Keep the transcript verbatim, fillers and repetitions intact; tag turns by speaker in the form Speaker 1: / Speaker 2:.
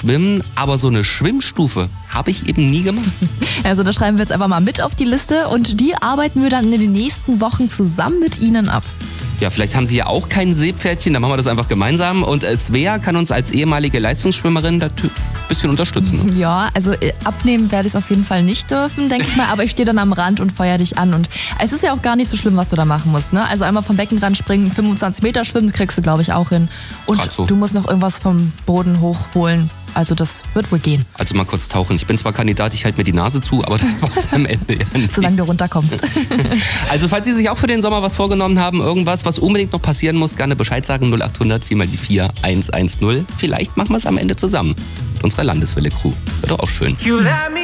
Speaker 1: schwimmen, aber so eine Schwimmstufe habe ich eben nie gemacht.
Speaker 2: Also das schreiben wir jetzt einfach mal mit auf die Liste und die arbeiten wir dann in den nächsten Wochen zusammen mit Ihnen ab.
Speaker 1: Ja, vielleicht haben Sie ja auch kein Seepferdchen, dann machen wir das einfach gemeinsam. Und Svea kann uns als ehemalige Leistungsschwimmerin da ein bisschen unterstützen.
Speaker 2: Ja, also äh, abnehmen werde ich es auf jeden Fall nicht dürfen, denke ich mal. Aber ich stehe dann am Rand und feuer dich an. Und es ist ja auch gar nicht so schlimm, was du da machen musst. Ne? Also einmal vom Beckenrand springen, fünfundzwanzig Meter schwimmen, kriegst du, glaube ich, auch hin. Und
Speaker 1: so.
Speaker 2: Du musst noch irgendwas vom Boden hochholen. Also das wird wohl gehen.
Speaker 1: Also mal kurz tauchen. Ich bin zwar Kandidat, ich halte mir die Nase zu, aber das war's am Ende ja nicht.
Speaker 2: Solange du runterkommst.
Speaker 1: Also falls Sie sich auch für den Sommer was vorgenommen haben, irgendwas, was unbedingt noch passieren muss, gerne Bescheid sagen, null acht hundert vier mal die vier eins eins null. Vielleicht machen wir es am Ende zusammen mit unserer Landeswelle-Crew. Wäre doch auch schön.